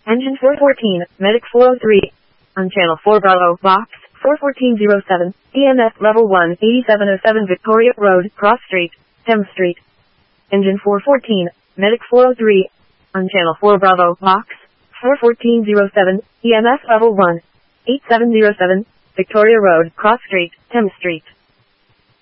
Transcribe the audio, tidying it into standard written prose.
Engine 414, Medic 403. On Channel 4 Bravo, Box 41407, EMS Level 1, 8707 Victoria Road, Cross Street, Thames Street. Engine 414, Medic 403. On Channel 4 Bravo, Box 41407, EMS Level 1, 8707 Victoria Road, Cross Street, Thames Street.